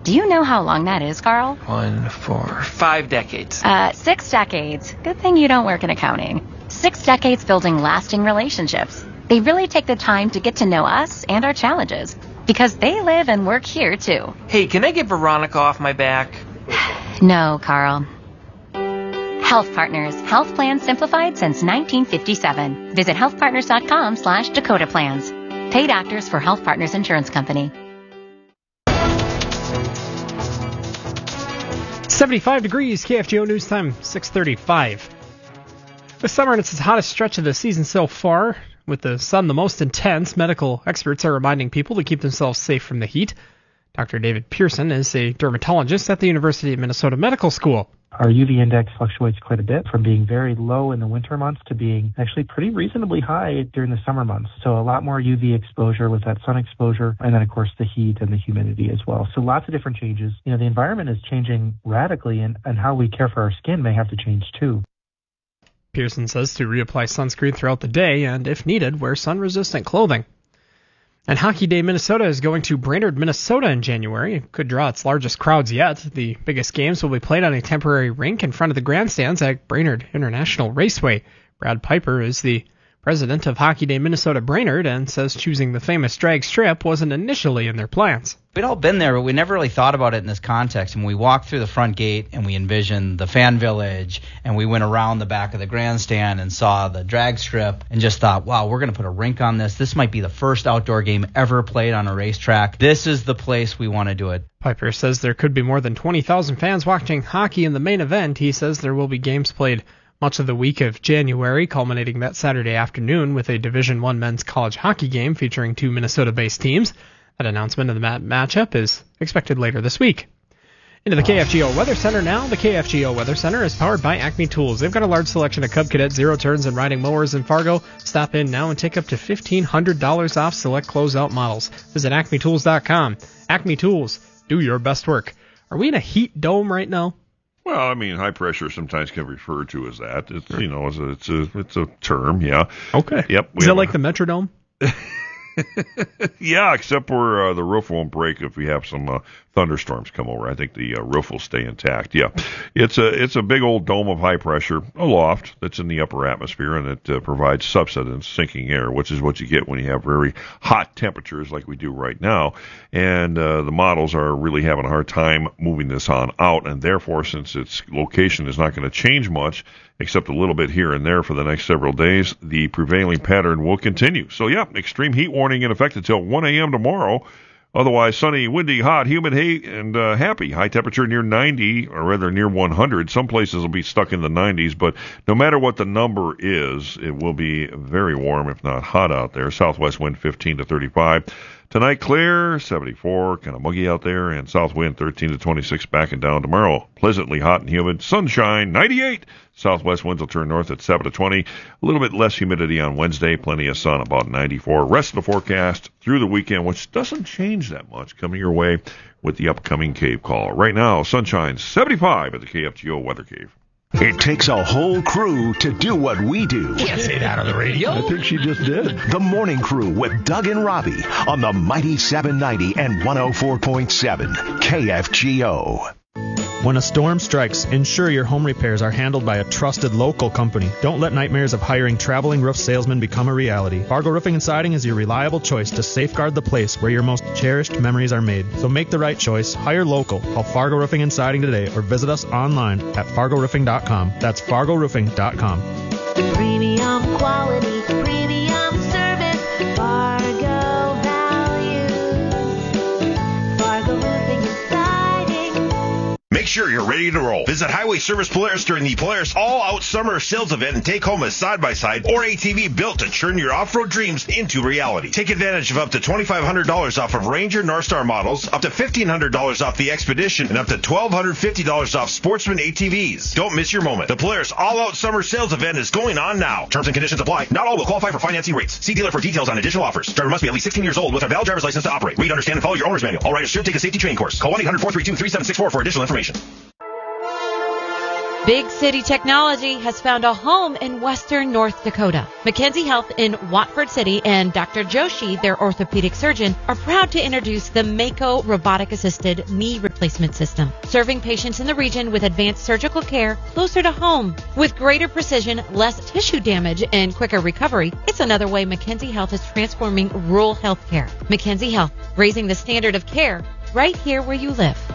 Do you know how long that is, Carl? 1, 4, 5 decades. 6 decades. Good thing you don't work in accounting. 6 decades building lasting relationships. They really take the time to get to know us and our challenges, because they live and work here, too. Hey, can I get Veronica off my back? No, Carl. Health Partners. Health plans simplified since 1957. Visit healthpartners.com/Dakota Plans. Paid actors for Health Partners Insurance Company. 75 degrees, KFGO News Time, 6:35. The summer and it's its hottest stretch of the season so far. With the sun the most intense, medical experts are reminding people to keep themselves safe from the heat. Dr. David Pearson is a dermatologist at the University of Minnesota Medical School. Our UV index fluctuates quite a bit, from being very low in the winter months to being actually pretty reasonably high during the summer months. So a lot more UV exposure with that sun exposure, and then of course the heat and the humidity as well. So lots of different changes. The environment is changing radically, and how we care for our skin may have to change too. Pearson says to reapply sunscreen throughout the day and, if needed, wear sun-resistant clothing. And Hockey Day Minnesota is going to Brainerd, Minnesota in January. It could draw its largest crowds yet. The biggest games will be played on a temporary rink in front of the grandstands at Brainerd International Raceway. Brad Piper is the president of Hockey Day Minnesota Brainerd and says choosing the famous drag strip wasn't initially in their plans. We'd all been there, but we never really thought about it in this context. And we walked through the front gate and we envisioned the fan village, and we went around the back of the grandstand and saw the drag strip and just thought, wow, we're going to put a rink on this. This might be the first outdoor game ever played on a racetrack. This is the place we want to do it. Piper says there could be more than 20,000 fans watching hockey in the main event. He says there will be games played much of the week of January, culminating that Saturday afternoon with a Division I men's college hockey game featuring 2 Minnesota-based teams. That announcement of the matchup is expected later this week. Into the KFGO Weather Center now. The KFGO Weather Center is powered by Acme Tools. They've got a large selection of Cub Cadet zero-turns and riding mowers in Fargo. Stop in now and take up to $1,500 off select closeout models. Visit acmetools.com. Acme Tools, do your best work. Are we in a heat dome right now? Well, I mean, high pressure sometimes can be referred to as that. It's it's a term, yeah. Okay. Yep. Is that like the Metrodome? Yeah, except for the roof won't break if we have some thunderstorms come over. I think the roof will stay intact. Yeah, it's a big old dome of high pressure, a loft that's in the upper atmosphere, and it provides subsidence, sinking air, which is what you get when you have very hot temperatures like we do right now. And the models are really having a hard time moving this on out, and therefore, since its location is not going to change much, except a little bit here and there for the next several days, the prevailing pattern will continue. So, yeah, extreme heat warning in effect until 1 a.m. tomorrow. Otherwise, sunny, windy, hot, humid, and happy. High temperature near 90, or rather near 100. Some places will be stuck in the 90s, but no matter what the number is, it will be very warm, if not hot out there. Southwest wind 15 to 35. Tonight, clear, 74, kind of muggy out there, and south wind 13 to 26, backing down tomorrow. Pleasantly hot and humid, sunshine, 98. Southwest winds will turn north at 7 to 20. A little bit less humidity on Wednesday, plenty of sun, about 94. Rest of the forecast through the weekend, which doesn't change that much, coming your way with the upcoming Cave Call. Right now, sunshine, 75 at the KFGO Weather Cave. It takes a whole crew to do what we do. Can't say that on the radio. I think she just did. The Morning Crew with Doug and Robbie on the mighty 790 and 104.7 KFGO. When a storm strikes, ensure your home repairs are handled by a trusted local company. Don't let nightmares of hiring traveling roof salesmen become a reality. Fargo Roofing and Siding is your reliable choice to safeguard the place where your most cherished memories are made. So make the right choice. Hire local. Call Fargo Roofing and Siding today or visit us online at fargoroofing.com. That's fargoroofing.com. Premium quality, premium service, Fargo values. Fargo Roofing and Siding. Make sure you're ready to roll. Visit Highway Service Polaris during the Polaris All-Out Summer Sales Event and take home a side-by-side or ATV built to turn your off-road dreams into reality. Take advantage of up to $2,500 off of Ranger Northstar models, up to $1,500 off the Expedition, and up to $1,250 off Sportsman ATVs. Don't miss your moment. The Polaris All-Out Summer Sales Event is going on now. Terms and conditions apply. Not all will qualify for financing rates. See dealer for details on additional offers. Driver must be at least 16 years old with a valid driver's license to operate. Read, understand, and follow your owner's manual. All riders should take a safety training course. Call 1-800-432-3764 for additional information. Big City Technology has found a home in western North Dakota. Mackenzie Health in Watford City and Dr. Joshi, their orthopedic surgeon, are proud to introduce the Mako robotic-assisted knee replacement system, serving patients in the region with advanced surgical care closer to home. With greater precision, less tissue damage, and quicker recovery, it's another way Mackenzie Health is transforming rural health care. Mackenzie Health, raising the standard of care right here where you live.